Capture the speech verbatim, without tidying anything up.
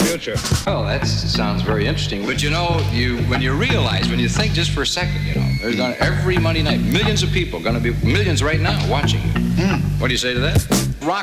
future. Oh, that sounds very interesting. But you know, you when you realize, when you think just for a second, you know, there's gonna every Monday night, millions of people, gonna be millions right now watching. Mm. What do you say to that?